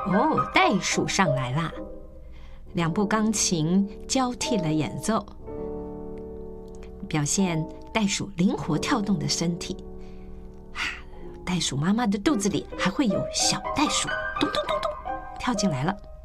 哦，袋鼠上来啦！两部钢琴交替了演奏，表现袋鼠灵活跳动的身体。袋鼠妈妈的肚子里还会有小袋鼠，咚咚咚咚跳进来了。